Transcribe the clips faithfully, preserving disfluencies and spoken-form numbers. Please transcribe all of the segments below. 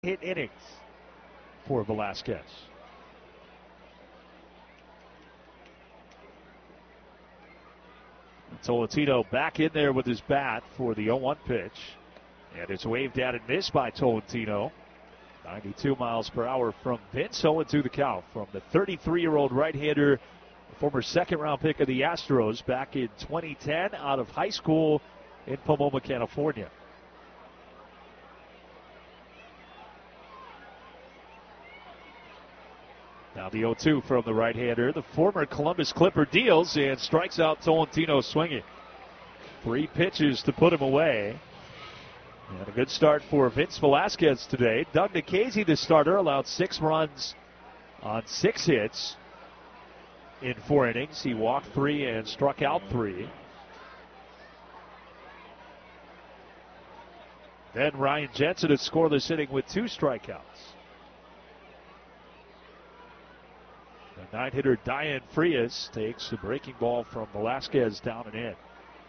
hit innings for Velasquez. Tolentino back in there with his bat for the oh one pitch. And it's waved at and missed by Tolentino. ninety-two miles per hour from Vince. oh two the count from the thirty-three-year-old right-hander, former second-round pick of the Astros back in twenty ten out of high school in Pomona, California. Now the oh two from the right-hander. The former Columbus Clipper deals and strikes out Tolentino swinging. Three pitches to put him away. And a good start for Vince Velasquez today. Doug Nikhazy, the starter, allowed six runs on six hits in four innings. He walked three and struck out three. Then Ryan Jensen, a scoreless inning with two strikeouts. The nine-hitter Diane Frias takes the breaking ball from Velasquez down and in.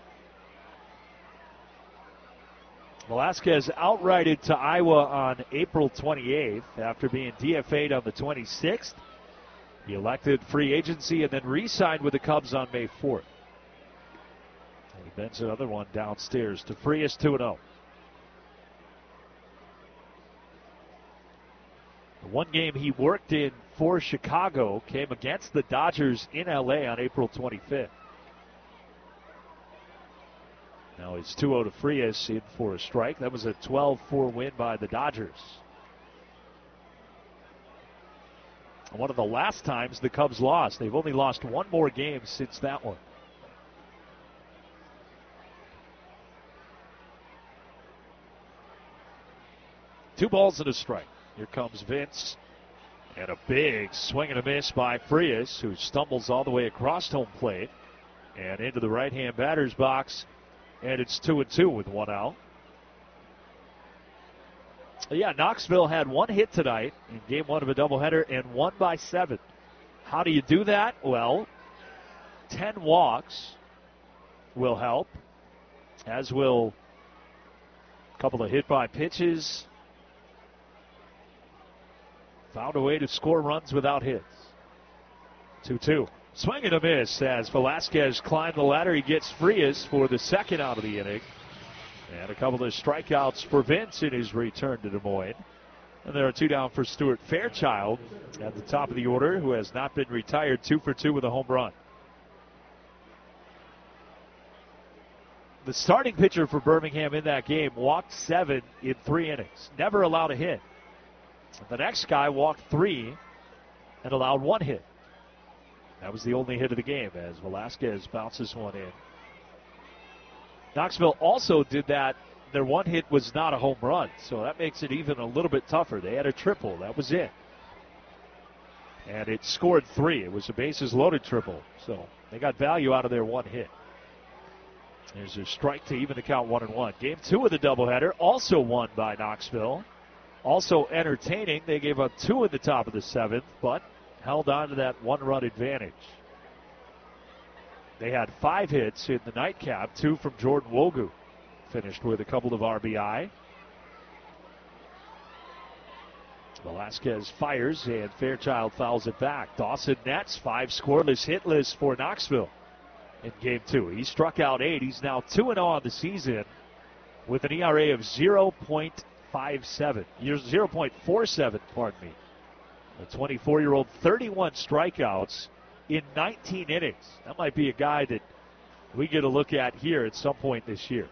Velasquez outrighted to Iowa on April twenty-eighth after being D F A'd on the twenty-sixth. He elected free agency and then re-signed with the Cubs on May fourth. And he bends another one downstairs to Frias, two and oh. The one game he worked in for Chicago came against the Dodgers in L A on April twenty-fifth. Now it's two oh to Frias, in for a strike. That was a twelve four win by the Dodgers. One of the last times the Cubs lost. They've only lost one more game since that one. Two balls and a strike. Here comes Vince. And a big swing and a miss by Frias, who stumbles all the way across home plate and into the right-hand batter's box. And it's two and two with one out. Yeah, Knoxville had one hit tonight in game one of a doubleheader and won by seven. How do you do that? Well, ten walks will help, as will a couple of hit by pitches. Found a way to score runs without hits. two two. Swing and a miss as Velasquez climbed the ladder. He gets Frias for the second out of the inning. And a couple of strikeouts for Vince in his return to Des Moines. And there are two down for Stuart Fairchild at the top of the order, who has not been retired, two for two with a home run. The starting pitcher for Birmingham in that game walked seven in three innings. Never allowed a hit. The next guy walked three and allowed one hit. That was the only hit of the game as Velasquez bounces one in. Knoxville also did that. Their one hit was not a home run, so that makes it even a little bit tougher. They had a triple. That was it. And it scored three. It was a bases loaded triple, so they got value out of their one hit. There's a strike to even the count one and one. Game two of the doubleheader also won by Knoxville. Also entertaining. They gave up two in the top of the seventh, but held on to that one-run advantage. They had five hits in the nightcap, two from Jordan Wogu. Finished with a couple of R B I. Velasquez fires, and Fairchild fouls it back. Dawson nets, five scoreless, hitless for Knoxville in game two. He struck out eight. He's now two and oh on the season with an E R A of zero point five seven. zero point four seven, pardon me. The twenty-four-year-old, thirty-one strikeouts in nineteen innings. That might be a guy that we get a look at here at some point this year.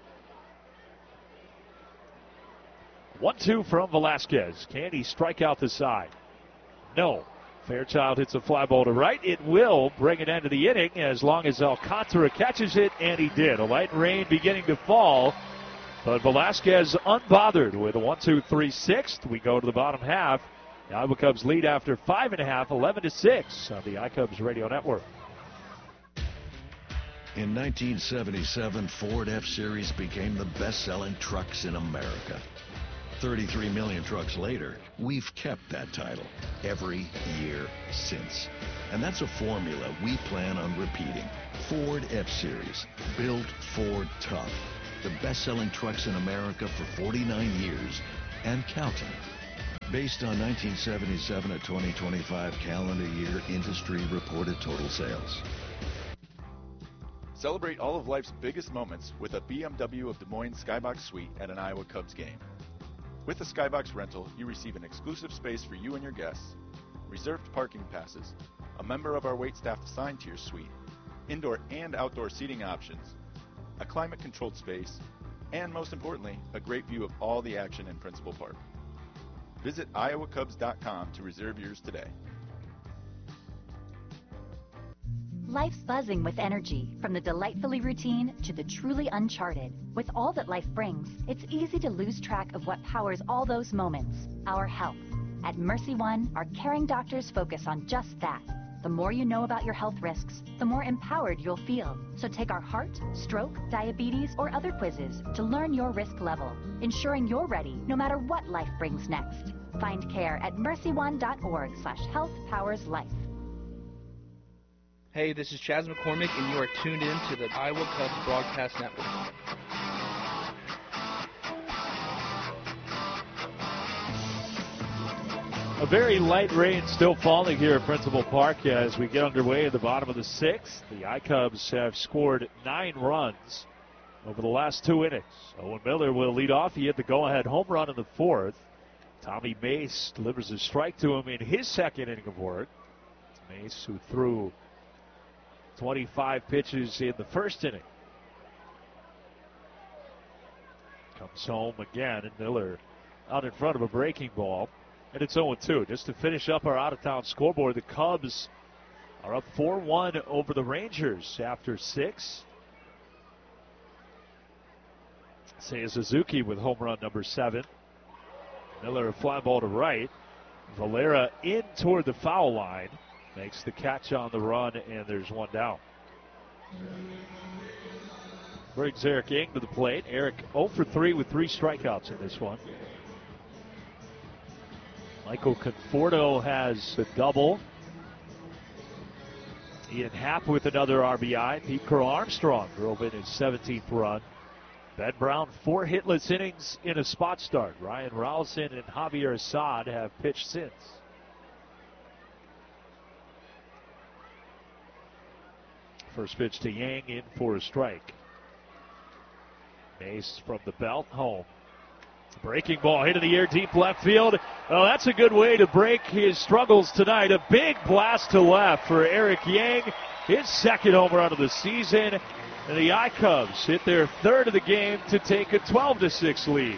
one two from Velasquez. Can he strike out the side? No. Fairchild hits a fly ball to right. It will bring an end to the inning as long as Alcantara catches it, and he did. A light rain beginning to fall, but Velasquez unbothered with a one two three sixth. We go to the bottom half. The Iowa Cubs lead after five and a half, eleven to six on the iCubs Radio Network. In nineteen seventy-seven, Ford F-Series became the best-selling trucks in America. thirty-three million trucks later, we've kept that title every year since. And that's a formula we plan on repeating. Ford F-Series, built Ford tough. The best-selling trucks in America for forty-nine years and counting. based on nineteen seventy-seven to twenty twenty-five calendar year industry reported total sales. Celebrate all of life's biggest moments with a B M W of Des Moines Skybox Suite at an Iowa Cubs game. With the Skybox rental, you receive an exclusive space for you and your guests, reserved parking passes, a member of our waitstaff assigned to your suite, indoor and outdoor seating options, a climate-controlled space, and most importantly, a great view of all the action in Principal Park. Visit iowa cubs dot com to reserve yours today. Life's buzzing with energy, from the delightfully routine to the truly uncharted. With all that life brings, it's easy to lose track of what powers all those moments, our health. At Mercy One, our caring doctors focus on just that. The more you know about your health risks, the more empowered you'll feel. So take our heart, stroke, diabetes, or other quizzes to learn your risk level, ensuring you're ready no matter what life brings next. Find care at mercy one dot org slash health powers life. Hey, this is Chaz McCormick, and you are tuned in to the Iowa Cubs Broadcast Network. A very light rain still falling here at Principal Park as we get underway at the bottom of the sixth. The I-Cubs have scored nine runs over the last two innings. Owen Miller will lead off. He hit the go-ahead home run in the fourth. Tommy Mace delivers a strike to him in his second inning of work. Mace, who threw twenty-five pitches in the first inning, comes home again, and Miller out in front of a breaking ball. And it's oh two. Just to finish up our out-of-town scoreboard, the Cubs are up four one over the Rangers after six. Seiya Suzuki with home run number seven. Miller a fly ball to right. Valera in toward the foul line. Makes the catch on the run, and there's one down. Brings Eric Yang to the plate. Eric oh for three with three strikeouts in this one. Michael Conforto has a double. Ian Happ with another R B I. Pete Crow Armstrong drove in his seventeenth run. Ben Brown, four hitless innings in a spot start. Ryan Rowson and Javier Assad have pitched since. First pitch to Yang, in for a strike. Mace from the belt, home. Breaking ball hit in the air, deep left field. Oh, that's a good way to break his struggles tonight. A big blast to left for Eric Yang, his second home run of the season. And the I-Cubs hit their third of the game to take a twelve to six lead.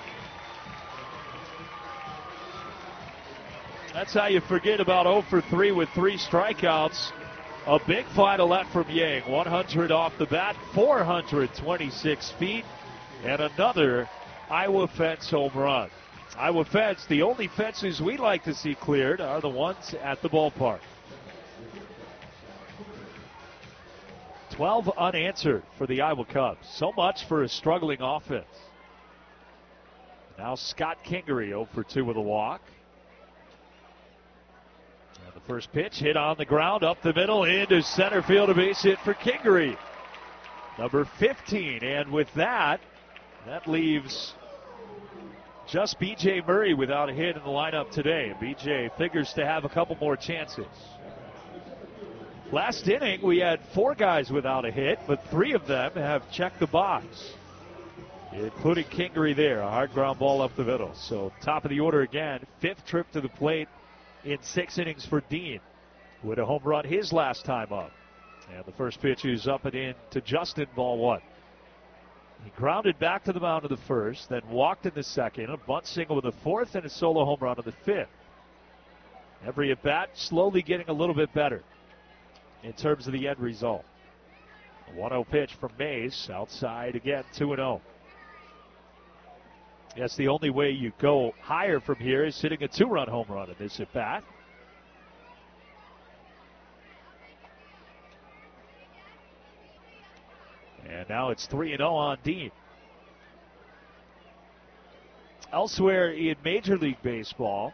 That's how you forget about oh for three with three strikeouts. A big fly to left from Yang. one hundred off the bat, four hundred twenty-six feet, and another Iowa fence home run. Iowa fence, the only fences we like to see cleared are the ones at the ballpark. twelve unanswered for the Iowa Cubs. So much for a struggling offense. Now Scott Kingery oh for two with a walk. And the first pitch hit on the ground, up the middle, into center field, a base hit for Kingery. Number fifteen, and with that, that leaves just B J Murray without a hit in the lineup today. B J figures to have a couple more chances. Last inning, we had four guys without a hit, but three of them have checked the box, including Kingery there, a hard ground ball up the middle. So top of the order again, fifth trip to the plate in six innings for Dean, with a home run his last time up. And the first pitch is up and in to Justin, ball one. He grounded back to the mound in the first, then walked in the second, a bunt single with the fourth, and a solo home run in the fifth. Every at bat slowly getting a little bit better in terms of the end result. A one oh pitch from Mays, outside again, two and oh. Yes, the only way you go higher from here is hitting a two-run home run in this at bat. And now it's three and oh on Dean. Elsewhere in Major League Baseball,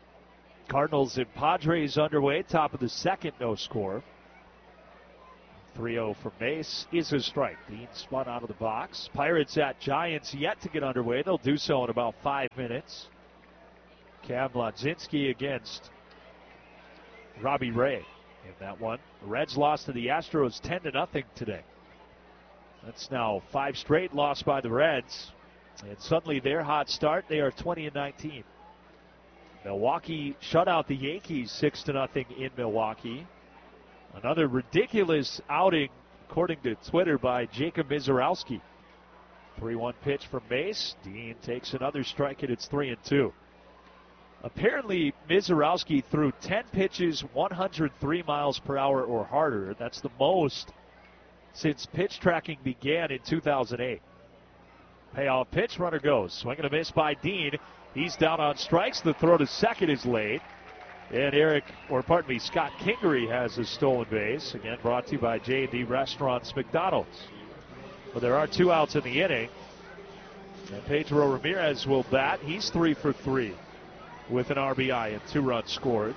Cardinals and Padres underway, top of the second, no score. three oh from Mace is a strike. Dean spun out of the box. Pirates at Giants yet to get underway. They'll do so in about five minutes. Cam Lodzinski against Robbie Ray in that one. The Reds lost to the Astros ten to nothing today. That's now five straight lost by the Reds. And suddenly their hot start, they are twenty and nineteen. Milwaukee shut out the Yankees six to nothing in Milwaukee. Another ridiculous outing, according to Twitter, by Jacob Mizorowski. three one pitch from Mace. Dean takes another strike, and it's three and two. Apparently, Mizorowski threw ten pitches, one hundred three miles per hour or harder. That's the most since pitch tracking began in two thousand eight. Payoff pitch, runner goes. Swing and a miss by Dean. He's down on strikes. The throw to second is late. And Eric, or pardon me, Scott Kingery has a stolen base. Again, brought to you by J and D Restaurants McDonald's. But there are two outs in the inning. And Pedro Ramirez will bat. He's three for three with an R B I and two runs scored.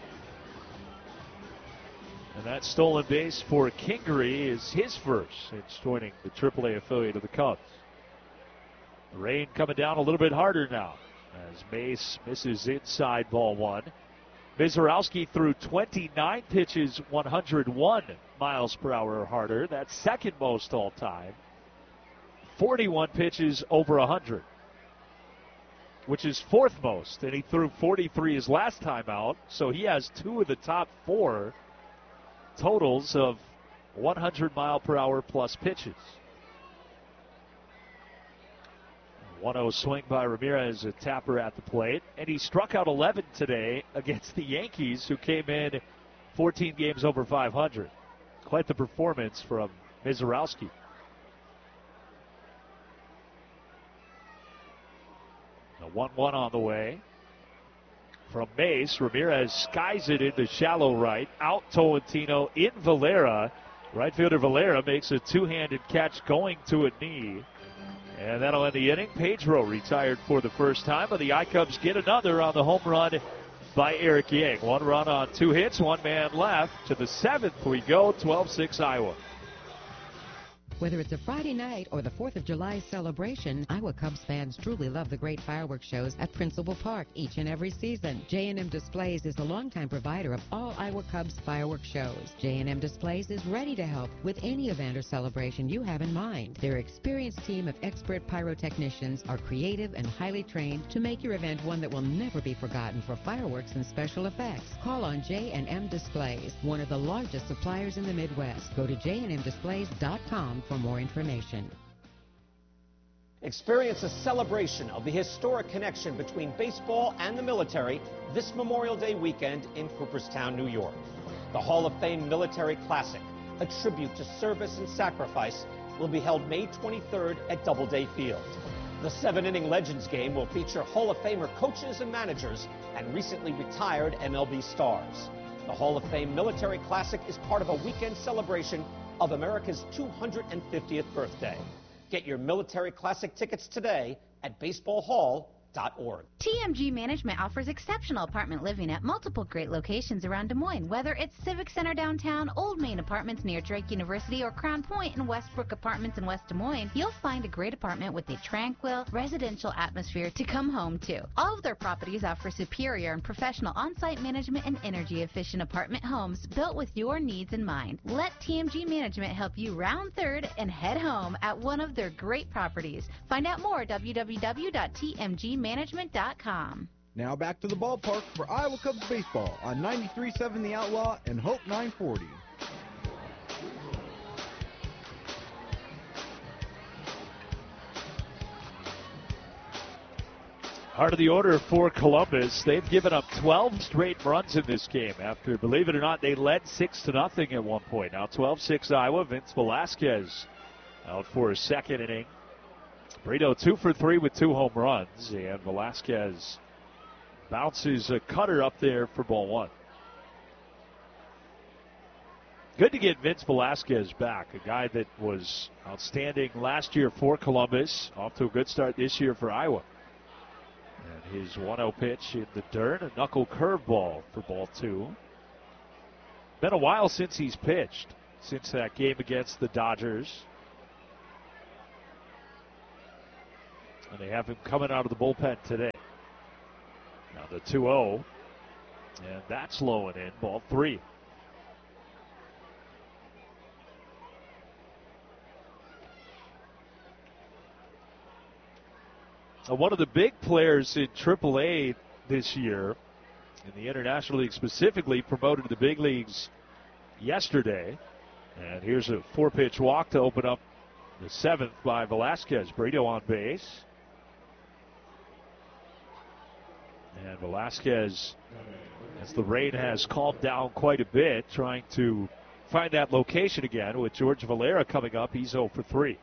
And that stolen base for Kingery is his first since joining the triple A affiliate of the Cubs. The rain coming down a little bit harder now as Mace misses inside ball one. Mizorowski threw twenty-nine pitches, one hundred one miles per hour or harder. That's second most all time. forty-one pitches over one hundred, which is fourth most. And he threw forty-three his last time out. So he has two of the top four totals of one hundred mile per hour plus pitches. one oh swing by Ramirez, a tapper at the plate. And he struck out eleven today against the Yankees, who came in fourteen games over five hundred. Quite the performance from Mizorowski. A one one on the way. From Mace, Ramirez skies it into shallow right. Out Tolentino, in Valera. Right fielder Valera makes a two-handed catch going to a knee. And that'll end the inning. Pedro retired for the first time, but the I-Cubs get another on the home run by Eric Yang. One run on two hits, one man left. To the seventh we go, twelve six Iowa. Whether it's a Friday night or the fourth of July celebration, Iowa Cubs fans truly love the great fireworks shows at Principal Park each and every season. J and M Displays is the longtime provider of all Iowa Cubs fireworks shows. J and M Displays is ready to help with any event or celebration you have in mind. Their experienced team of expert pyrotechnicians are creative and highly trained to make your event one that will never be forgotten for fireworks and special effects. Call on J and M Displays, one of the largest suppliers in the Midwest. Go to j and m displays dot com for more information. Experience a celebration of the historic connection between baseball and the military this Memorial Day weekend in Cooperstown, New York. The Hall of Fame Military Classic, a tribute to service and sacrifice, will be held May twenty-third at Doubleday Field. The seven-inning Legends game will feature Hall of Famer coaches and managers and recently retired M L B stars. The Hall of Fame Military Classic is part of a weekend celebration of America's two hundred fiftieth birthday. Get your Military Classic tickets today at baseball hall dot org. T M G Management offers exceptional apartment living at multiple great locations around Des Moines. Whether it's Civic Center downtown, Old Main Apartments near Drake University, or Crown Point and Westbrook Apartments in West Des Moines, you'll find a great apartment with a tranquil, residential atmosphere to come home to. All of their properties offer superior and professional on-site management and energy-efficient apartment homes built with your needs in mind. Let T M G Management help you round third and head home at one of their great properties. Find out more at w w w dot t m g management dot com. Now back to the ballpark for Iowa Cubs baseball on ninety-three point seven The Outlaw and Hope nine forty. Heart of the order for Columbus. They've given up twelve straight runs in this game after, believe it or not, they led six to nothing at one point. Now twelve six Iowa. Vince Velasquez out for a second inning. Brito two for three with two home runs, and Velasquez bounces a cutter up there for ball one. Good to get Vince Velasquez back, a guy that was outstanding last year for Columbus, off to a good start this year for Iowa. And his one oh pitch in the dirt, a knuckle curveball for ball two. Been a while since he's pitched. since that game against the Dodgers. And they have him coming out of the bullpen today. Now the two oh. And that's low and in. Ball three. Now, one of the big players in triple A this year, in the International League specifically, promoted to the big leagues yesterday. And here's a four-pitch walk to open up the seventh by Velasquez. Brito on base. And Velasquez, as the rain has calmed down quite a bit, trying to find that location again with George Valera coming up. He's oh for three.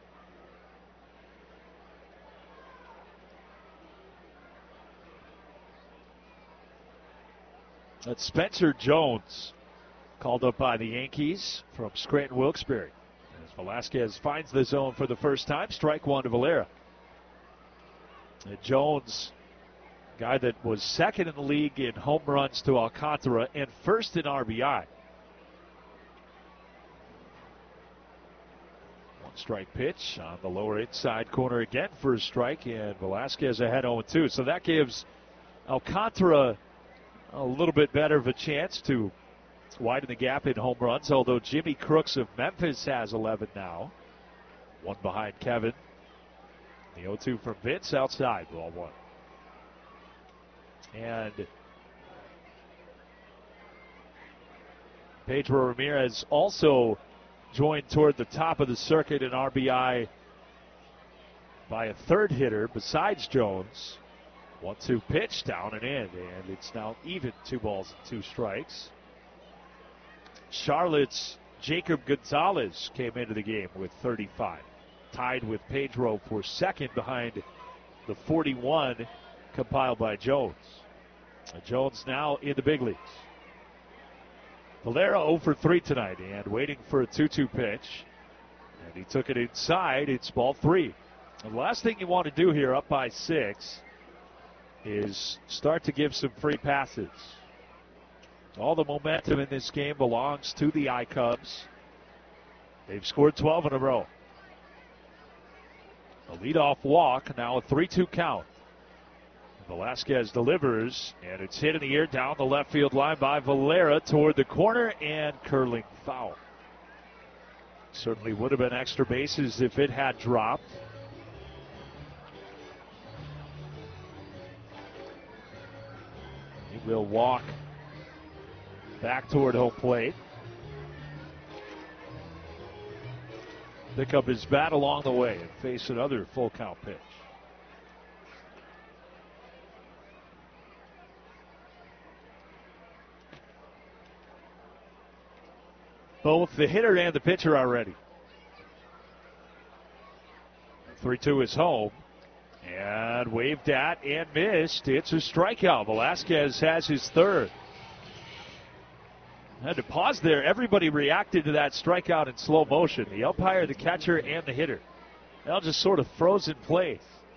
That's Spencer Jones, called up by the Yankees from Scranton Wilkes-Barre. As Velasquez finds the zone for the first time, strike one to Valera. And Jones, guy that was second in the league in home runs to Alcantara and first in R B I. One strike pitch on the lower inside corner again for a strike, and Velasquez ahead oh two. So that gives Alcantara a little bit better of a chance to widen the gap in home runs, although Jimmy Crooks of Memphis has eleven now. One behind Kevin. The oh two from Vince outside, ball one. And Pedro Ramirez also joined toward the top of the circuit in R B I by a third hitter besides Jones. one two pitch down and in, and it's now even two balls and two strikes. Charlotte's Jacob Gonzalez came into the game with thirty-five, tied with Pedro for second behind the forty-one compiled by Jones. Jones now in the big leagues. Valera oh for three tonight and waiting for a two two pitch. And he took it inside. It's ball three. And the last thing you want to do here up by six is start to give some free passes. All the momentum in this game belongs to the I-Cubs. They've scored twelve in a row. A leadoff walk, now a three two count. Velasquez delivers, and it's hit in the air down the left field line by Valera toward the corner, and curling foul. Certainly would have been extra bases if it had dropped. He will walk back toward home plate. Pick up his bat along the way and face another full count pitch. Both the hitter and the pitcher are ready. three two is home. And waved at and missed. It's a strikeout. Velasquez has his third. Had to pause there. Everybody reacted to that strikeout in slow motion. The umpire, the catcher, and the hitter. They all just sort of froze in place.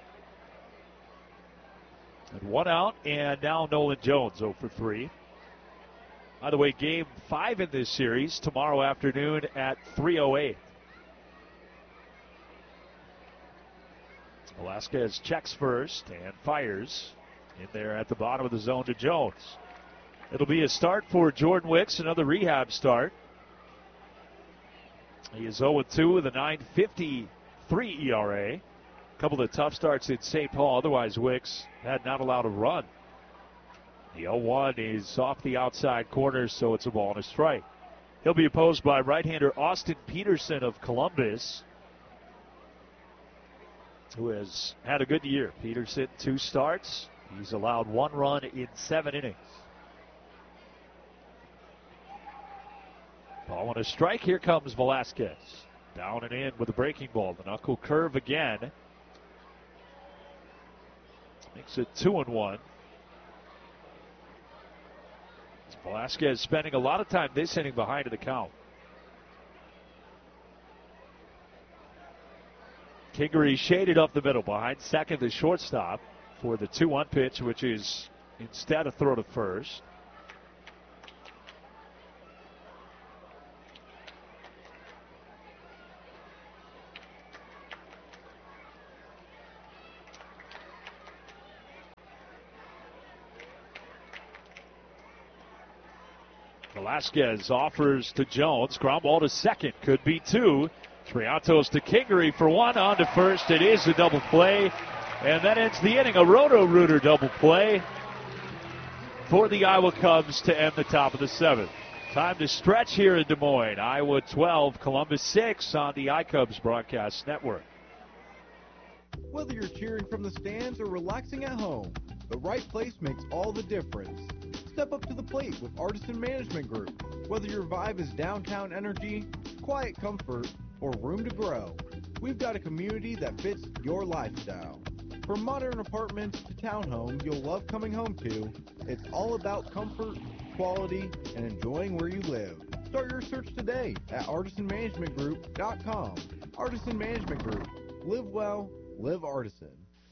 And one out, and now Nolan Jones oh for three. By the way, game five in this series tomorrow afternoon at three oh eight. Velasquez checks first and fires in there at the bottom of the zone to Jones. It'll be a start for Jordan Wicks, another rehab start. He is oh two with a nine fifty-three E R A. A couple of tough starts in Saint Paul. Otherwise, Wicks had not allowed a run. The oh one is off the outside corner, so it's a ball and a strike. He'll be opposed by right-hander Austin Peterson of Columbus, who has had a good year. Peterson, two starts. He's allowed one run in seven innings. Ball and a strike. Here comes Velasquez. Down and in with a breaking ball. The knuckle curve again. Makes it two and one. Velasquez spending a lot of time this inning behind the count. Kingery shaded up the middle behind second, the shortstop, for the two one pitch, which is instead a throw to first. Velasquez offers to Jones. Ground ball to second. Could be two. Triantos to Kingery for one. On to first. It is a double play. And that ends the inning. A Roto-Rooter double play for the Iowa Cubs to end the top of the seventh. Time to stretch here in Des Moines. Iowa twelve, Columbus six on the iCubs Broadcast Network. Whether you're cheering from the stands or relaxing at home, the right place makes all the difference. Step up to the plate with Artisan Management Group. Whether your vibe is downtown energy, quiet comfort, or room to grow, we've got a community that fits your lifestyle. From modern apartments to townhomes you'll love coming home to, it's all about comfort, quality, and enjoying where you live. Start your search today at artisan management group dot com. Artisan Management Group. Live well, live Artisan.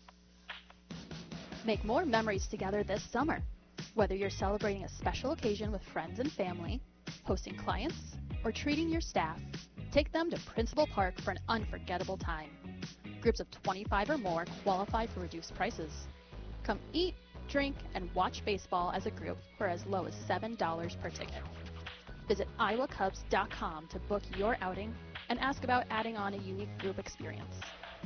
Make more memories together this summer. Whether you're celebrating a special occasion with friends and family, hosting clients, or treating your staff, take them to Principal Park for an unforgettable time. Groups of twenty-five or more qualify for reduced prices. Come eat, drink, and watch baseball as a group for as low as seven dollars per ticket. Visit iowa cubs dot com to book your outing and ask about adding on a unique group experience.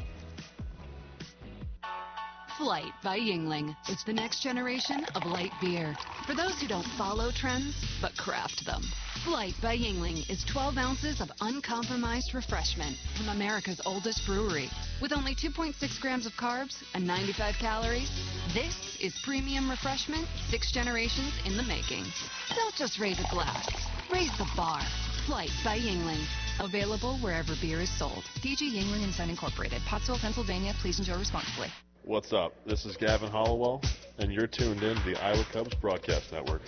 Flight by Yuengling. It's the next generation of light beer. For those who don't follow trends, but craft them. Flight by Yuengling is twelve ounces of uncompromised refreshment from America's oldest brewery. With only two point six grams of carbs and ninety-five calories, this is premium refreshment six generations in the making. Don't just raise a glass, raise the bar. Flight by Yuengling. Available wherever beer is sold. P G Yuengling and Son Incorporated. Pottsville, Pennsylvania. Please enjoy responsibly. What's up? This is Gavin Hollowell, and you're tuned in to the Iowa Cubs Broadcast Network.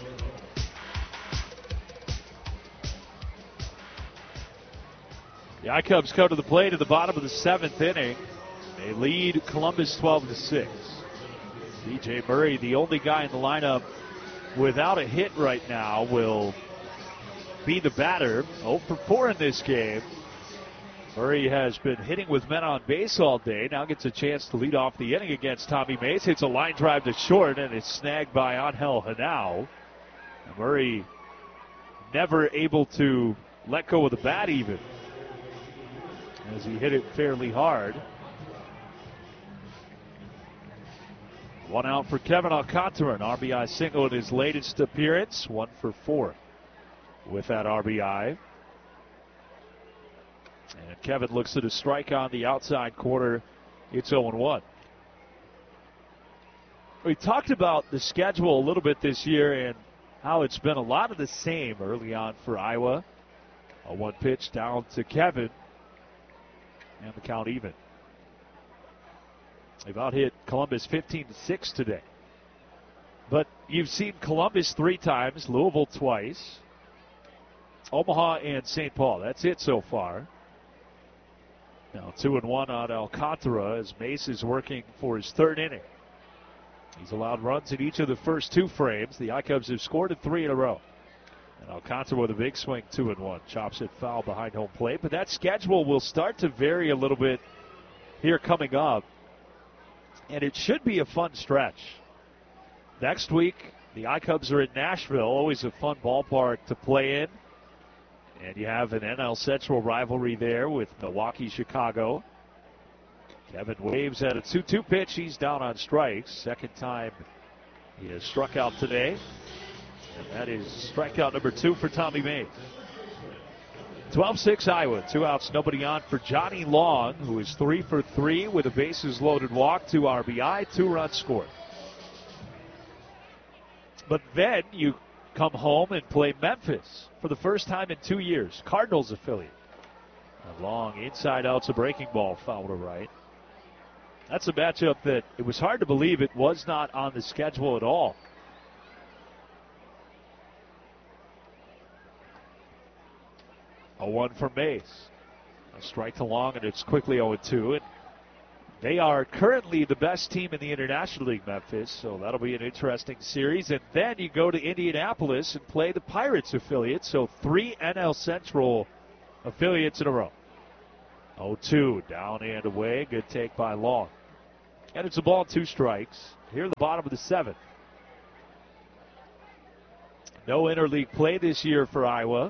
The iCubs come to the plate at the bottom of the seventh inning. They lead Columbus twelve to six. D J Murray, the only guy in the lineup without a hit right now, will be the batter. oh for four in this game. Murray has been hitting with men on base all day. Now gets a chance to lead off the inning against Tommy Mace. Hits a line drive to short, and it's snagged by Angel Henao. Murray never able to let go of the bat even, as he hit it fairly hard. One out for Kevin Alcantara, an R B I single in his latest appearance. One for four with that R B I. And Kevin looks at a strike on the outside corner. It's oh one. We talked about the schedule a little bit this year and how it's been a lot of the same early on for Iowa. A one pitch down to Kevin, and the count even. They've out hit Columbus fifteen to six today. But you've seen Columbus three times, Louisville twice, Omaha and Saint Paul. That's it so far. Now two and one on Alcantara as Mace is working for his third inning. He's allowed runs in each of the first two frames. The iCubs have scored in three in a row. And Alcantara with a big swing, two and one. Chops it foul behind home plate. But that schedule will start to vary a little bit here coming up. And it should be a fun stretch. Next week, the iCubs are in Nashville. Always a fun ballpark to play in. And you have an N L Central rivalry there with Milwaukee, Chicago. Kevin waves at a two two pitch. He's down on strikes. Second time he has struck out today. And that is strikeout number two for Tommy Mace. twelve six Iowa. Two outs, nobody on for Johnny Long, who is three for three with a bases loaded walk, two R B I, two runs scored. But then you come home and play Memphis for the first time in two years. Cardinals affiliate. A long inside out's a breaking ball foul to right. That's a matchup that it was hard to believe it was not on the schedule at all. A one for Mace. A strike to Long, and it's quickly oh two. And they are currently the best team in the International League, Memphis, so that'll be an interesting series. And then you go to Indianapolis and play the Pirates affiliate, so three N L Central affiliates in a row. oh two, down and away. Good take by Long. And it's a ball and two strikes. Here at the bottom of the seventh. No interleague play this year for Iowa.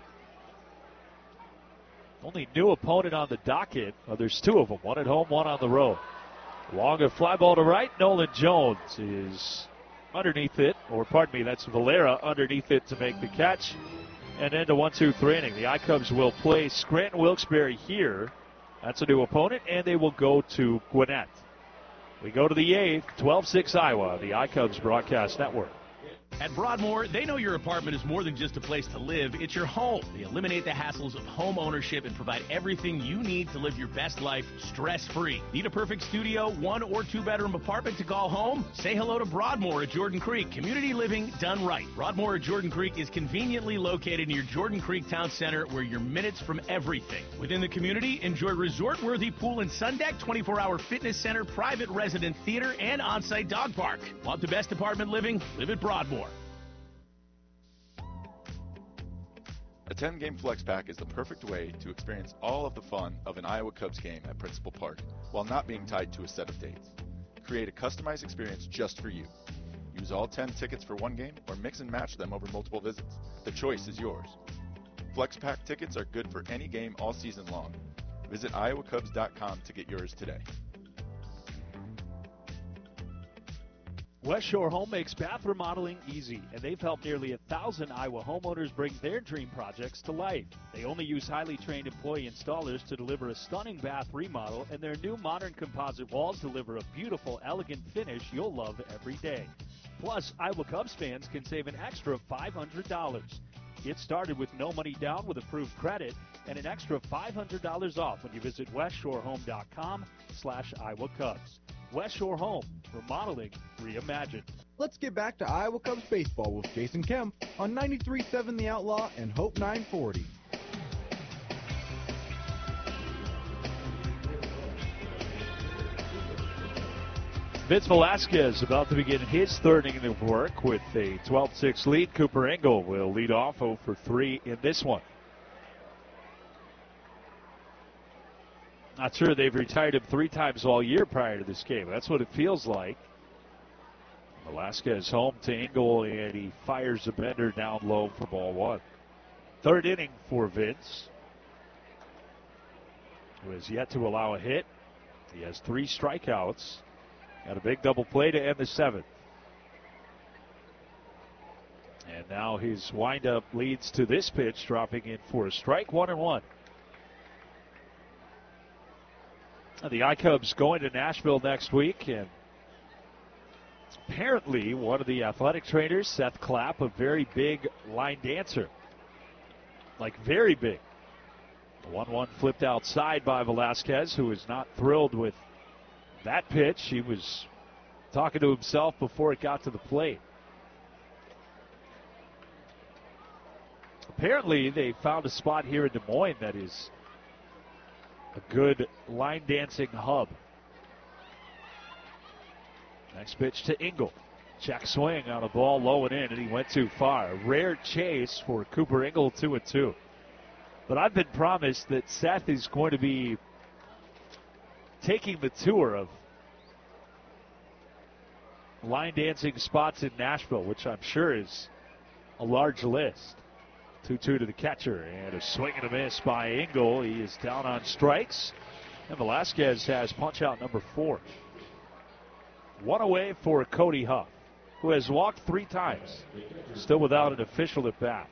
Only new opponent on the docket. Well, there's two of them, one at home, one on the road. Long a fly ball to right. Nolan Jones is underneath it, or pardon me, that's Valera underneath it to make the catch. And then the one two three inning. The I-Cubs will play Scranton Wilkes-Barre here. That's a new opponent, and they will go to Gwinnett. We go to the eighth, twelve six Iowa, the I-Cubs Broadcast Network. At Broadmoor, they know your apartment is more than just a place to live, it's your home. They eliminate the hassles of home ownership and provide everything you need to live your best life stress-free. Need a perfect studio, one or two bedroom apartment to call home? Say hello to Broadmoor at Jordan Creek. Community living done right. Broadmoor at Jordan Creek is conveniently located near Jordan Creek Town Center, where you're minutes from everything. Within the community, enjoy resort-worthy pool and sun deck, twenty-four hour fitness center, private resident theater, and on-site dog park. Want the best apartment living? Live at Broadmoor. A ten-game flex pack is the perfect way to experience all of the fun of an Iowa Cubs game at Principal Park while not being tied to a set of dates. Create a customized experience just for you. Use all ten tickets for one game or mix and match them over multiple visits. The choice is yours. Flex pack tickets are good for any game all season long. Visit iowa cubs dot com to get yours today. West Shore Home makes bath remodeling easy, and they've helped nearly a thousand Iowa homeowners bring their dream projects to life. They only use highly trained employee installers to deliver a stunning bath remodel, and their new modern composite walls deliver a beautiful, elegant finish you'll love every day. Plus, Iowa Cubs fans can save an extra five hundred dollars. Get started with no money down with approved credit and an extra five hundred dollars off when you visit west shore home dot com slash Iowa Cubs. West Shore Home, remodeling reimagined. Let's get back to Iowa Cubs baseball with Jason Kemp on ninety-three point seven The Outlaw and Hope nine forty. Vince Velasquez about to begin his third inning of work with a twelve six lead. Cooper Engel will lead off oh for three in this one. Not sure they've retired him three times all year prior to this game. That's what it feels like. Velasquez home to Engel, and he fires a bender down low for ball one. Third inning for Vince, who has yet to allow a hit. He has three strikeouts. Got a big double play to end the seventh. And now his windup leads to this pitch, dropping in for a strike, one and one. The I-Cubs going to Nashville next week, and apparently one of the athletic trainers, Seth Clapp, a very big line dancer. Like very big. The one one flipped outside by Velasquez, who is not thrilled with that pitch. He was talking to himself before it got to the plate. Apparently they found a spot here in Des Moines that is a good line dancing hub. Next pitch to Engel. Check swing on a ball low and in, and he went too far. A rare chase for Cooper Engel, two and two. But I've been promised that Seth is going to be taking the tour of line dancing spots in Nashville, which I'm sure is a large list. two two to the catcher, and a swing and a miss by Engel. He is down on strikes, and Velasquez has punch out number four. One away for Cody Huff, who has walked three times, still without an official at bat.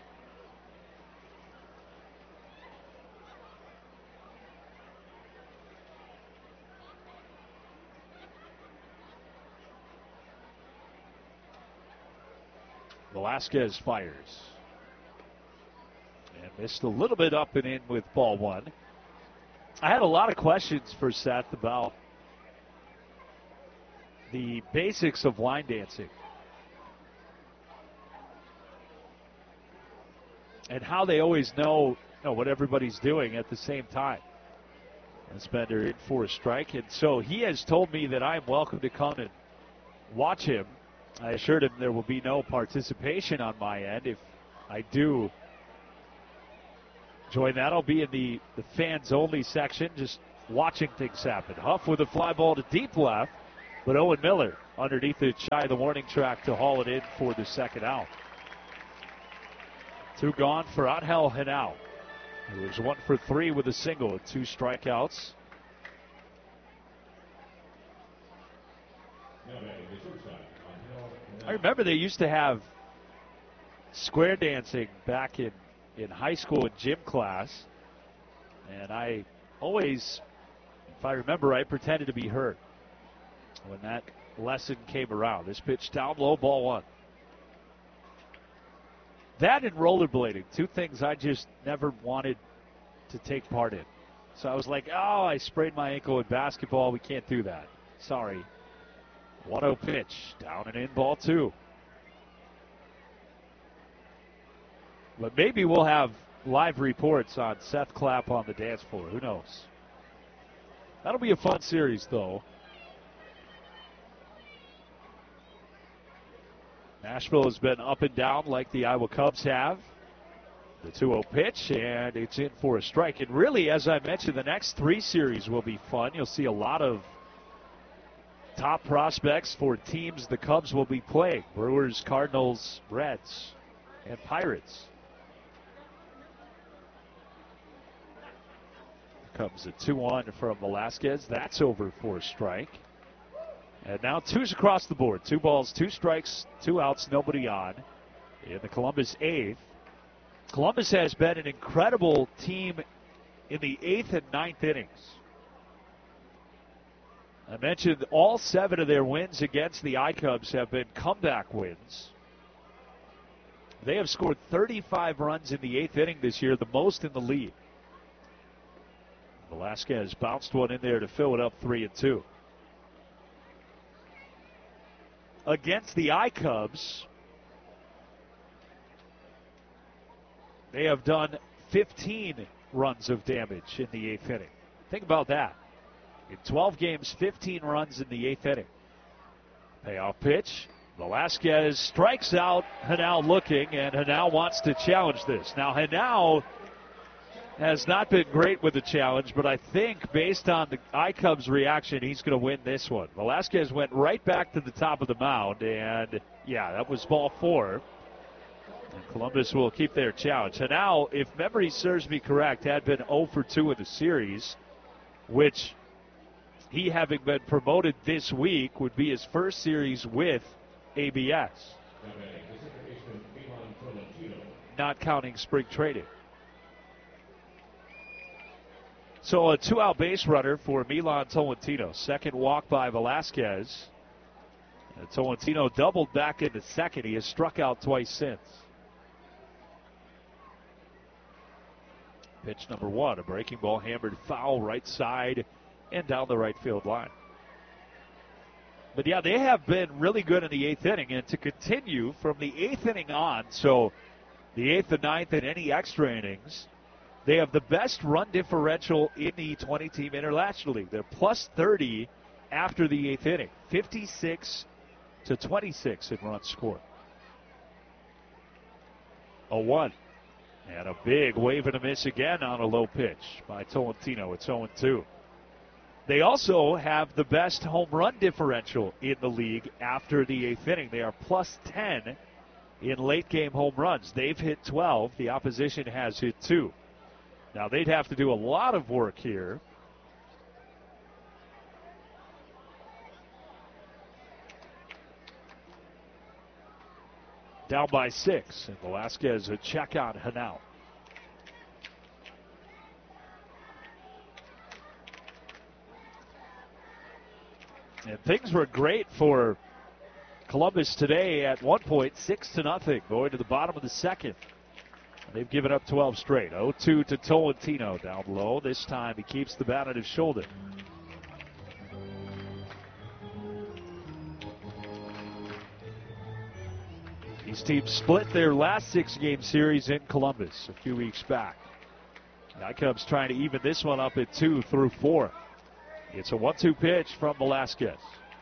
Velasquez fires. And missed a little bit up and in with ball one. I had a lot of questions for Seth about the basics of line dancing and how they always know, you know what everybody's doing at the same time. And Spender in for a strike, and so he has told me that I'm welcome to come and watch him. I assured him there will be no participation on my end. If I do join that, I'll be in the, the fans-only section, just watching things happen. Huff with a fly ball to deep left, but Owen Miller underneath it, shy of the warning track to haul it in for the second out. Two gone for Angel Henao. He was one for three with a single and two strikeouts. I remember they used to have square dancing back in, in high school in gym class. And I always, if I remember right, pretended to be hurt when that lesson came around. This pitch down low, ball one. That and rollerblading, two things I just never wanted to take part in. So I was like, oh, I sprained my ankle in basketball. We can't do that. Sorry. one oh pitch, down and in, ball two. But maybe we'll have live reports on Seth Clapp on the dance floor. Who knows? That'll be a fun series, though. Nashville has been up and down like the Iowa Cubs have. The two oh pitch, and it's in for a strike. And really, as I mentioned, the next three series will be fun. You'll see a lot of top prospects for teams the Cubs will be playing. Brewers, Cardinals, Reds, and Pirates. Comes a two one from Velasquez. That's over for a strike. And now two's across the board. Two balls, two strikes, two outs, nobody on in the Columbus eighth. Columbus has been an incredible team in the eighth and ninth innings. I mentioned all seven of their wins against the I-Cubs have been comeback wins. They have scored thirty-five runs in the eighth inning this year, the most in the league. Velasquez bounced one in there to fill it up three and two. Against the I-Cubs, they have done fifteen runs of damage in the eighth inning. Think about that. In twelve games, fifteen runs in the eighth inning. Payoff pitch. Velasquez strikes out Henao looking, and Henao wants to challenge this. Now, Henao has not been great with the challenge, but I think based on the I-Cubs reaction, he's going to win this one. Velasquez went right back to the top of the mound, and yeah, that was ball four. And Columbus will keep their challenge. Henao, if memory serves me correct, had been oh for two in the series, which he, having been promoted this week, would be his first series with A B S. Not counting spring training. So a two-out base runner for Milan Tolentino. Second walk by Velasquez. And Tolentino doubled back into second. He has struck out twice since. Pitch number one, a breaking ball hammered foul right side and down the right field line. But yeah, they have been really good in the eighth inning, and to continue from the eighth inning on, so the eighth and ninth and any extra innings, they have the best run differential in the twenty-team International League. They're plus thirty after the eighth inning, fifty-six to twenty-six in runs scored. A one. And a big wave and a miss again on a low pitch by Tolentino. It's oh two. They also have the best home run differential in the league after the eighth inning. They are plus ten in late game home runs. They've hit twelve. The opposition has hit two. Now they'd have to do a lot of work here. Down by six, and Velasquez a check on Henao. And things were great for Columbus today at one point, six to nothing, going to the bottom of the second. They've given up twelve straight. oh two to Tolentino down low. This time he keeps the bat on his shoulder. These teams split their last six-game series in Columbus a few weeks back. The Cubs trying to even this one up at two through four. It's a one two pitch from Velasquez.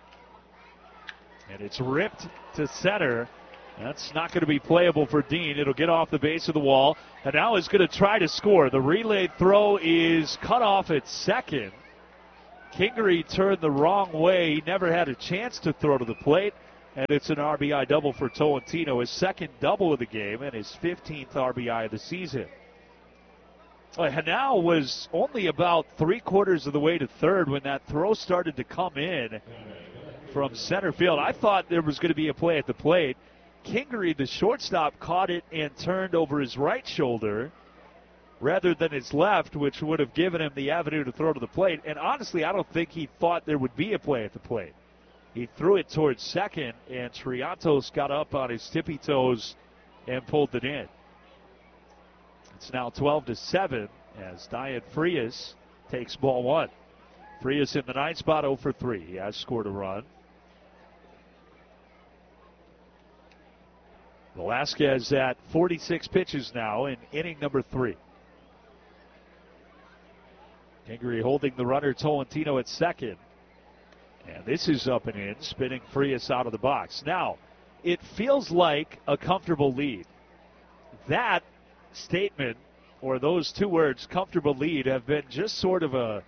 And it's ripped to center. That's not going to be playable for Dean. It'll get off the base of the wall. And now he's going to try to score. The relayed throw is cut off at second. Kingery turned the wrong way. He never had a chance to throw to the plate. And it's an R B I double for Tolentino, his second double of the game and his fifteenth R B I of the season. Well, Hanau was only about three quarters of the way to third when that throw started to come in from center field. I thought there was going to be a play at the plate. Kingery, the shortstop, caught it and turned over his right shoulder rather than his left, which would have given him the avenue to throw to the plate. And honestly, I don't think he thought there would be a play at the plate. He threw it towards second, and Triantos got up on his tippy toes and pulled it in. It's now twelve to seven as Diane Frias takes ball one. Frias in the ninth spot, oh for three. He has scored a run. Velasquez at forty-six pitches now in inning number three. Kingery holding the runner, Tolentino at second. And this is up and in, spinning Frias out of the box. Now, it feels like a comfortable lead. That statement, or those two words, comfortable lead, have been just sort of a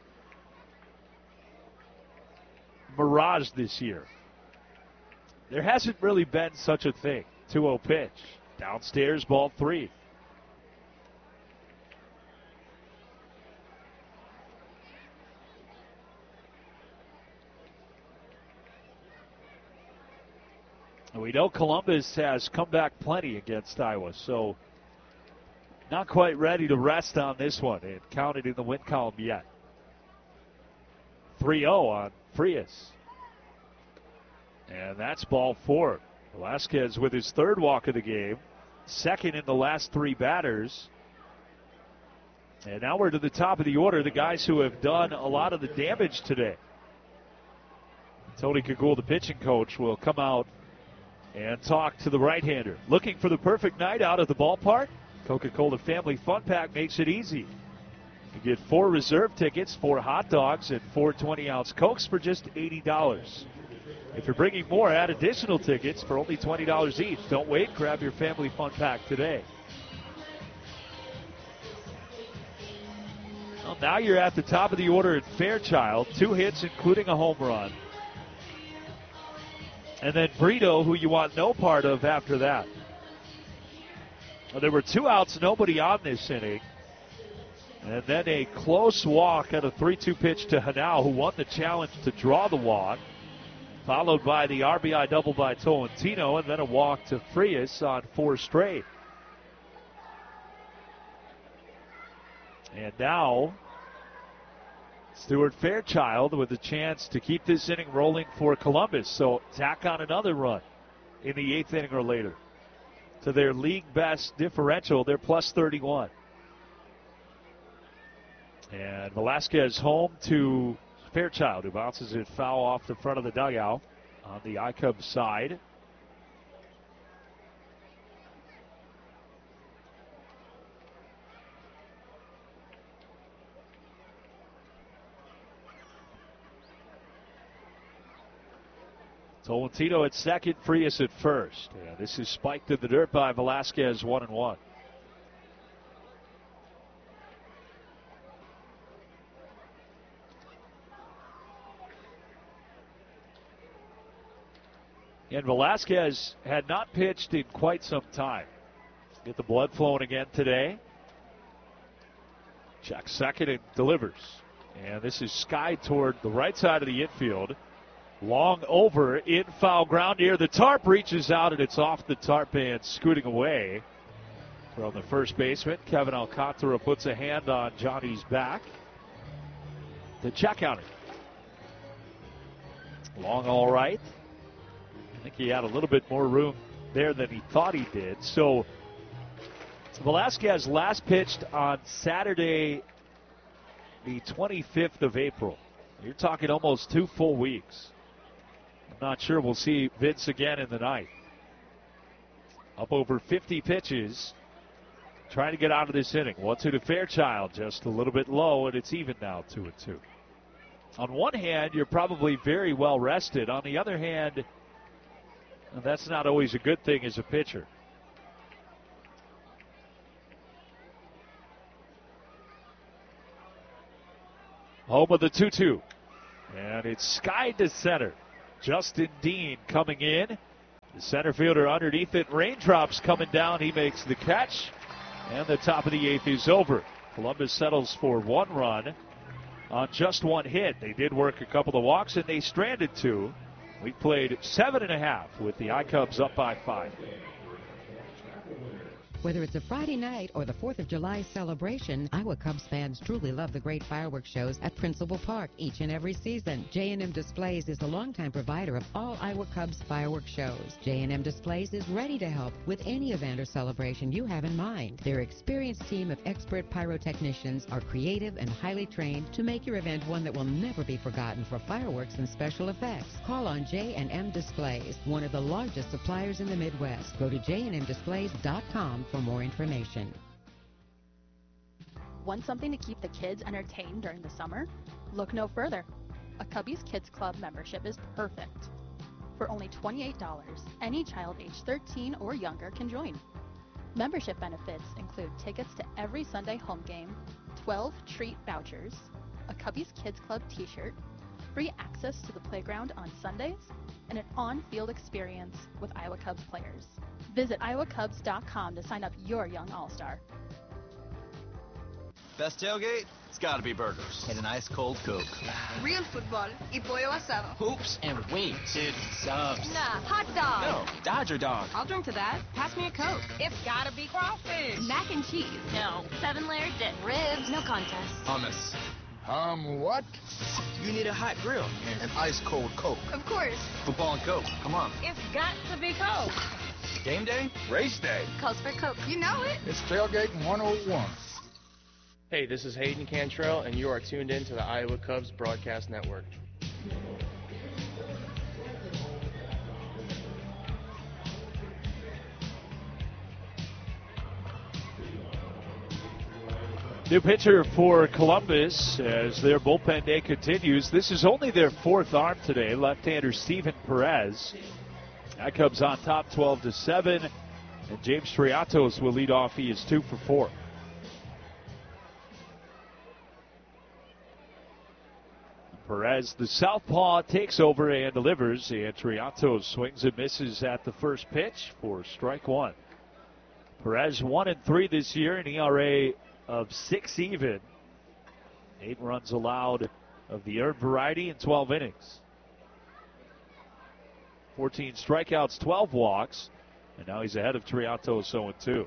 mirage this year. There hasn't really been such a thing. two oh pitch. Downstairs, ball three. We know Columbus has come back plenty against Iowa, so not quite ready to rest on this one. It counted in the win column yet. three oh on Frias. And that's ball four. Velasquez with his third walk of the game, second in the last three batters. And now we're to the top of the order, the guys who have done a lot of the damage today. Tony Kagul, the pitching coach, will come out and talk to the right-hander. Looking for the perfect night out at the ballpark? Coca-Cola Family Fun Pack makes it easy. You get four reserve tickets, four hot dogs, and four twenty-ounce Cokes for just eighty dollars. If you're bringing more, add additional tickets for only twenty dollars each. Don't wait. Grab your Family Fun Pack today. Well, now you're at the top of the order at Fairchild. Two hits, including a home run. And then Brito, who you want no part of after that. Well, there were two outs, nobody on this inning. And then a close walk at a three two pitch to Hanau, who won the challenge to draw the walk. Followed by the R B I double by Tolentino, and then a walk to Frias on four straight. And now Stuart Fairchild with a chance to keep this inning rolling for Columbus. So tack on another run in the eighth inning or later to their league best differential. They're plus thirty-one. And Velasquez home to Fairchild, who bounces it foul off the front of the dugout on the iCubs side. Tolentino at second, Frias at first. And this is spiked to the dirt by Velasquez, one and one. And Velasquez had not pitched in quite some time. Get the blood flowing again today. Checks second and delivers. And this is skied toward the right side of the infield. Long over in foul ground near the tarp, reaches out and it's off the tarp and scooting away from the first baseman. Kevin Alcantara puts a hand on Johnny's back to check on it. Long all right. I think he had a little bit more room there than he thought he did. So Velasquez last pitched on Saturday, the twenty-fifth of April. You're talking almost two full weeks. I'm not sure we'll see Vince again in the ninth. Up over fifty pitches, trying to get out of this inning. one two to Fairchild, just a little bit low, and it's even now, two and two. On one hand, you're probably very well rested. On the other hand, that's not always a good thing as a pitcher. Home of the two two. And it's skied to center. Justin Dean coming in The center fielder underneath it. Raindrops coming down. He makes the catch. And the top of the eighth is over. Columbus settles for one run on just one hit. They did work a couple of walks, and they stranded two. We played seven and a half with the iCubs up by five. Whether it's a Friday night or the fourth of July celebration, Iowa Cubs fans truly love the great fireworks shows at Principal Park each and every season. J and M Displays is the longtime provider of all Iowa Cubs fireworks shows. J and M Displays is ready to help with any event or celebration you have in mind. Their experienced team of expert pyrotechnicians are creative and highly trained to make your event one that will never be forgotten for fireworks and special effects. Call on J and M Displays, one of the largest suppliers in the Midwest. Go to j and m displays dot com for more information. Want something to keep the kids entertained during the summer? Look no further. A Cubbies Kids Club membership is perfect. For only twenty-eight dollars, any child age thirteen or younger can join. Membership benefits include tickets to every Sunday home game, twelve treat vouchers, a Cubbies Kids Club t-shirt, free access to the playground on Sundays, and an on-field experience with Iowa Cubs players. Visit iowa cubs dot com to sign up your young all-star. Best tailgate? It's gotta be burgers. And an ice cold Coke. Real football y pollo asado. Hoops and wings. Dude, subs. Nah, hot dog. No, Dodger dog. I'll drink to that. Pass me a Coke. It's gotta be crawfish. Mac and cheese. No. Seven layer dip. Ribs. No contest. Hummus. Um, what? You need a hot grill. And an ice cold Coke. Of course. Football and Coke. Come on. It's got to be Coke. Game day? Race day. Coast for Coke. You know it. It's Tailgating one oh one. Hey, this is Hayden Cantrell, and you are tuned in to the Iowa Cubs Broadcast Network. New pitcher for Columbus as their bullpen day continues. This is only their fourth arm today. Left-hander Steven Perez. iCubs on top twelve to seven. And James Triatos will lead off. He is two for four. Perez, the southpaw, takes over and delivers. And Triatos swings and misses at the first pitch for strike one. Perez one and three this year, an E R A of six even. Eight runs allowed of the earned variety in twelve innings. fourteen strikeouts, twelve walks, and now he's ahead of Triatos oh and two.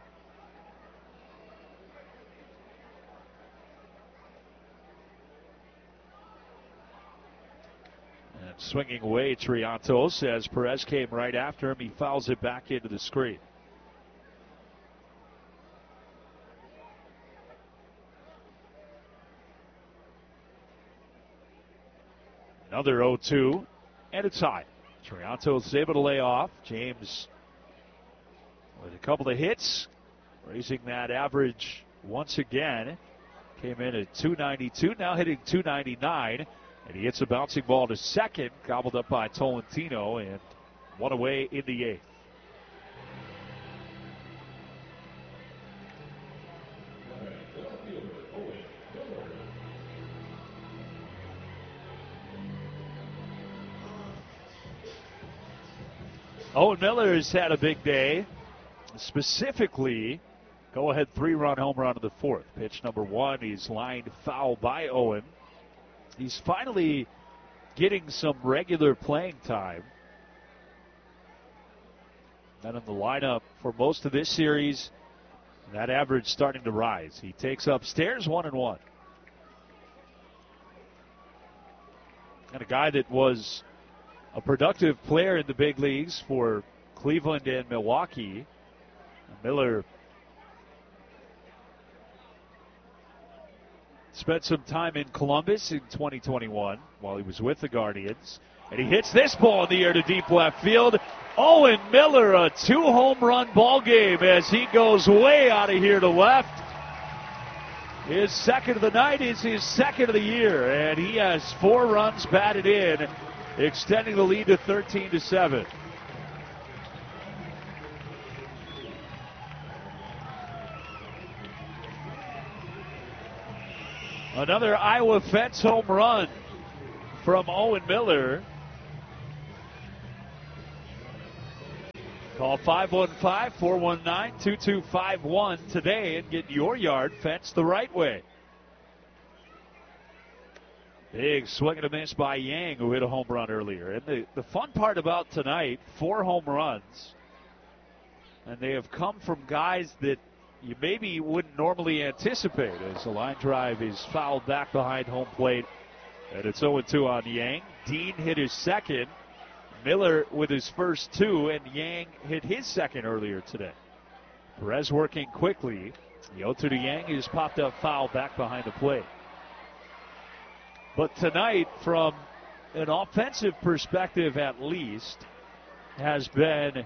And swinging away Triatos as Perez came right after him. He fouls it back into the screen. Another oh two, and it's high. Triatos is able to lay off. James with a couple of hits, raising that average once again. Came in at two ninety-two, now hitting two ninety-nine. And he hits a bouncing ball to second, gobbled up by Tolentino, and one away in the eighth. Owen Miller has had a big day. Specifically, go-ahead three-run home run of the fourth. Pitch number one, he's lined foul by Owen. He's finally getting some regular playing time. Been in the lineup for most of this series. That average starting to rise. He takes upstairs one and one. And a guy that was a productive player in the big leagues for Cleveland and Milwaukee. Miller spent some time in Columbus in twenty twenty-one while he was with the Guardians. And he hits this ball in the air to deep left field. Owen Miller, a two-home run ball game as he goes way out of here to left. His second of the night is his second of the year, and he has four runs batted in, extending the lead to thirteen to seven. Another Iowa fence home run from Owen Miller. Call five one five, four one nine, two two five one today and get your yard fenced the right way. Big swing and a miss by Yang, who hit a home run earlier. And the, the fun part about tonight, four home runs, and they have come from guys that you maybe wouldn't normally anticipate, as the line drive is fouled back behind home plate. And it's oh two on Yang. Dean hit his second. Miller with his first two, and Yang hit his second earlier today. Perez working quickly. The oh two to Yang is popped up foul back behind the plate. But tonight, from an offensive perspective at least, has been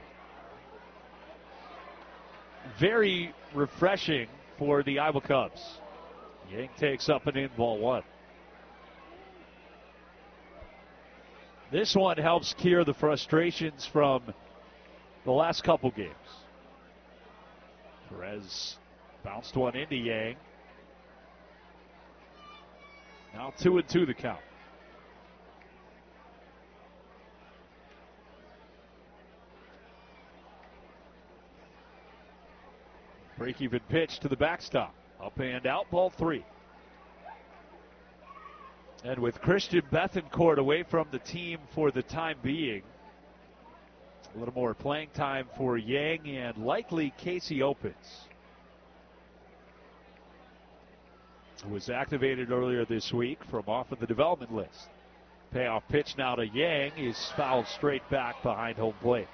very refreshing for the Iowa Cubs. Yang takes up and in, ball one. This one helps cure the frustrations from the last couple games. Perez bounced one into Yang. Now two and two the count. Break-even pitch to the backstop. Up and out, ball three. And with Christian Bethancourt away from the team for the time being, a little more playing time for Yang and likely Casey Opitz, who was activated earlier this week from off of the development list. Payoff pitch now to Yang is fouled straight back behind home plate.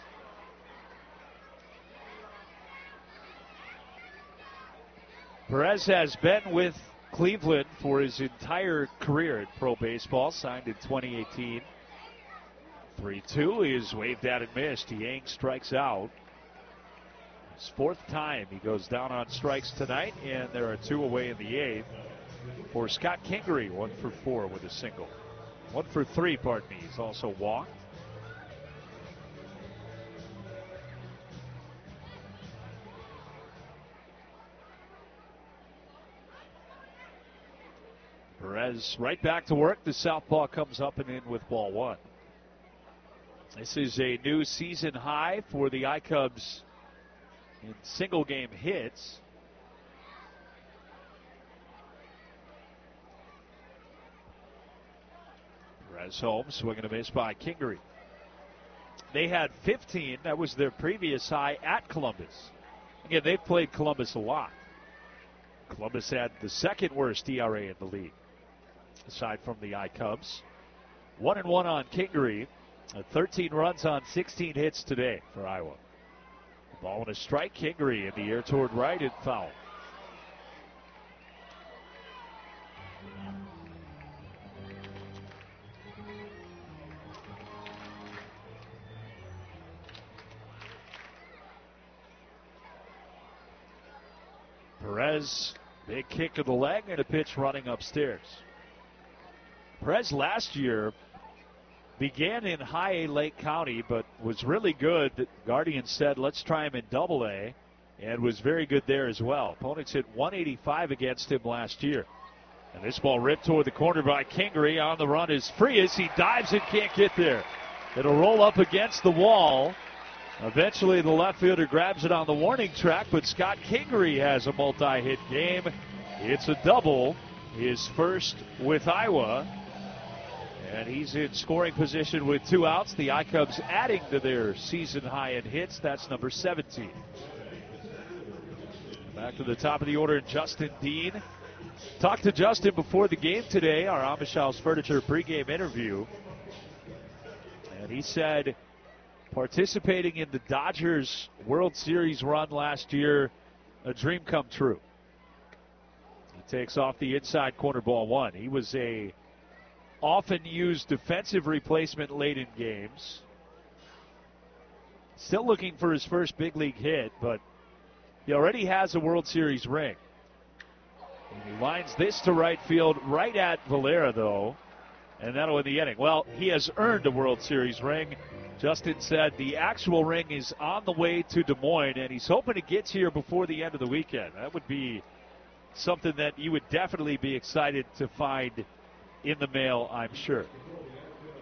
Perez has been with Cleveland for his entire career in pro baseball, signed in twenty eighteen. three two is waved at and missed. Yang strikes out. His fourth time he goes down on strikes tonight, and there are two away in the eighth for Scott Kingery, one for four with a single. One for three, pardon me. He's also walked. Perez right back to work. The southpaw comes up and in with ball one. This is a new season high for the iCubs in single game hits. Perez home, swing and a miss by Kingery. They had fifteen. That was their previous high at Columbus. Again, they've played Columbus a lot. Columbus had the second worst E R A in the league, aside from the iCubs. One and one on Kingery. thirteen runs on sixteen hits today for Iowa. Ball and a strike. Kingery in the air toward right and foul. Perez, big kick to the leg and a pitch running upstairs. Perez last year began in high A Lake County, but was really good. Guardian said, let's try him in double A, and was very good there as well. Opponents hit one eighty-five against him last year. And this ball ripped toward the corner by Kingery. On the run is Frias. He dives and can't get there. It'll roll up against the wall. Eventually the left fielder grabs it on the warning track, but Scott Kingery has a multi-hit game. It's a double, his first with Iowa. And he's in scoring position with two outs. The iCubs adding to their season high in hits. That's number seventeen. Back to the top of the order, Justin Dean. Talked to Justin before the game today, our Amish House Furniture pregame interview. And he said participating in the Dodgers World Series run last year, a dream come true. He takes off the inside corner, ball one. He was a often used defensive replacement late in games. Still looking for his first big league hit, but he already has a World Series ring. And he lines this to right field, right at Valera, though, and that'll win the inning. Well, he has earned a World Series ring. Justin said the actual ring is on the way to Des Moines, and he's hoping it gets here before the end of the weekend. That would be something that you would definitely be excited to find in the mail, I'm sure.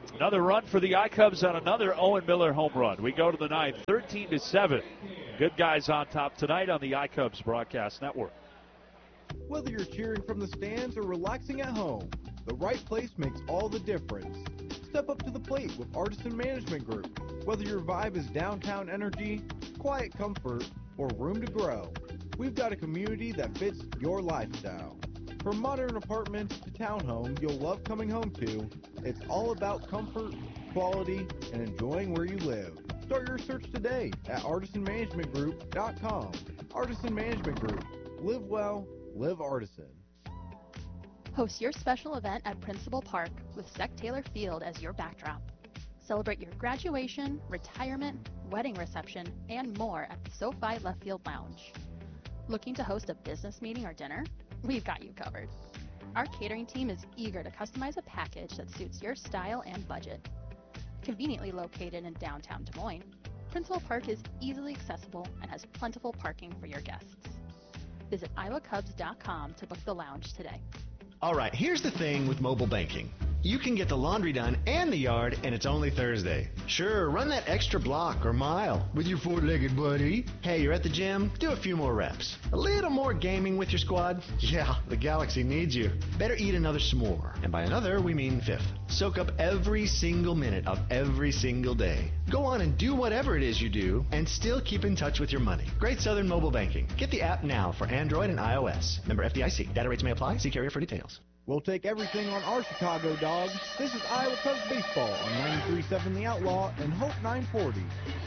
Another run for the iCubs on another Owen Miller home run. We go to the ninth, thirteen to seven. Good guys on top tonight on the iCubs Broadcast Network. Whether you're cheering from the stands or relaxing at home, the right place makes all the difference. Step up to the plate with Artisan Management Group. Whether your vibe is downtown energy, quiet comfort, or room to grow, we've got a community that fits your lifestyle. From modern apartments to townhomes you'll love coming home to, it's all about comfort, quality, and enjoying where you live. Start your search today at artisan management group dot com. Artisan Management Group. Live well, live Artisan. Host your special event at Principal Park with Sec Taylor Field as your backdrop. Celebrate your graduation, retirement, wedding reception, and more at the SoFi Left Field Lounge. Looking to host a business meeting or dinner? We've got you covered. Our catering team is eager to customize a package that suits your style and budget. Conveniently located in downtown Des Moines, Principal Park is easily accessible and has plentiful parking for your guests. Visit iowa cubs dot com to book the lounge today. All right, here's the thing with mobile banking. You can get the laundry done and the yard, and it's only Thursday. Sure, run that extra block or mile with your four-legged buddy. Hey, you're at the gym? Do a few more reps. A little more gaming with your squad? Yeah, the Galaxy needs you. Better eat another s'more. And by another, we mean fifth. Soak up every single minute of every single day. Go on and do whatever it is you do, and still keep in touch with your money. Great Southern Mobile Banking. Get the app now for Android and iOS. Member F D I C. Data rates may apply. See carrier for details. We'll take everything on our Chicago Dogs. This is Iowa Cubs Baseball on ninety-three point seven The Outlaw and Hope nine forty.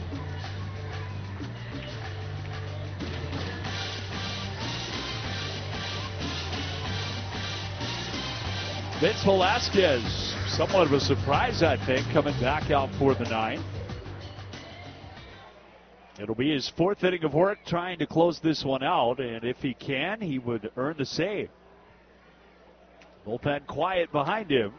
Vince Velasquez, somewhat of a surprise, I think, coming back out for the ninth. It'll be his fourth inning of work trying to close this one out, and if he can, he would earn the save. Bullpen quiet behind him.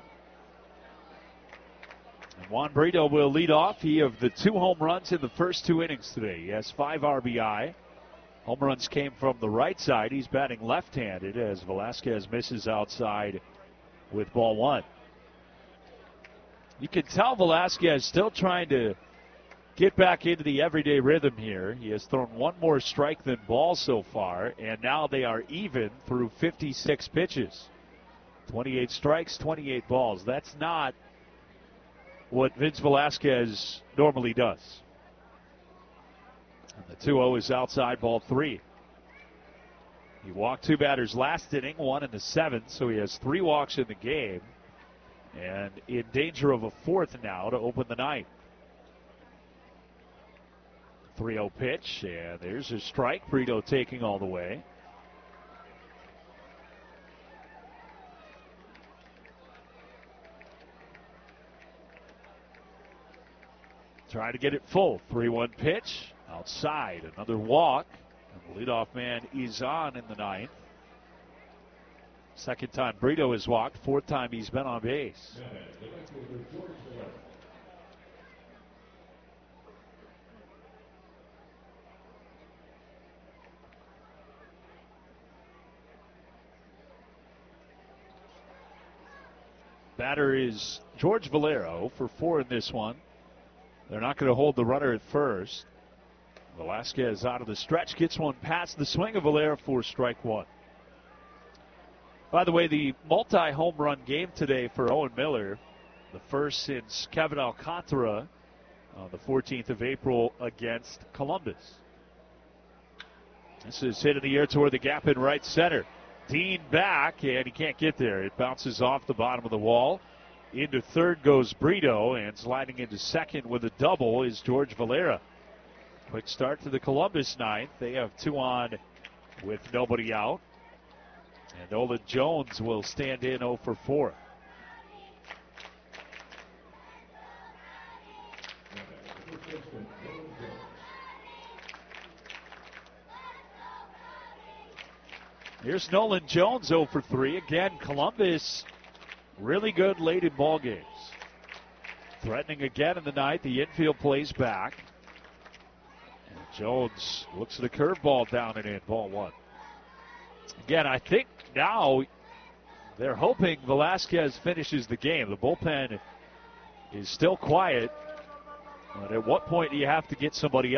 And Juan Brito will lead off. He of the two home runs in the first two innings today. He has five R B I. Home runs came from the right side. He's batting left-handed as Velasquez misses outside with ball one. You can tell Velasquez still trying to get back into the everyday rhythm here. He has thrown one more strike than ball so far, and now they are even through fifty-six pitches. twenty-eight strikes, twenty-eight balls. That's not what Vince Velasquez normally does. And the two oh is outside, ball three. He walked two batters last inning, one in the seventh, so he has three walks in the game. And in danger of a fourth now to open the ninth. three oh pitch, and there's a strike. Brito taking all the way. Trying to get it full. three one pitch. Outside. Another walk. And the leadoff man is on in the ninth. Second time Brito has walked. Fourth time he's been on base. Batter is George Valero for four in this one. They're not going to hold the runner at first. Velasquez out of the stretch, gets one past the swing of Valero for strike one. By the way, the multi-home run game today for Owen Miller, the first since Kevin Alcantara on the fourteenth of April against Columbus. This is hit in the air toward the gap in right center. Dean back, and he can't get there. It bounces off the bottom of the wall. Into third goes Brito, and sliding into second with a double is George Valera. Quick start to the Columbus ninth. They have two on with nobody out. And Nolan Jones will stand in oh for four. Here's Nolan Jones oh for three. Again, Columbus really good late in ball games. Threatening again in the ninth. The infield plays back. And Jones looks at a curveball down and in. Ball one. Again, I think now they're hoping Velasquez finishes the game. The bullpen is still quiet. But at what point do you have to get somebody else?